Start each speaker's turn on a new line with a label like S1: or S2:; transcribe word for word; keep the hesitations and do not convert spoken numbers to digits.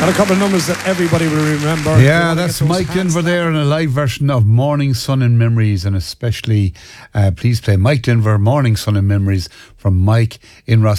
S1: And a couple of numbers that everybody will remember.
S2: Yeah, that's Mike Denver there in a live version of Morning Sun and Memories, and especially uh, please play Mike Denver, Morning Sun and Memories from Mike in Ross.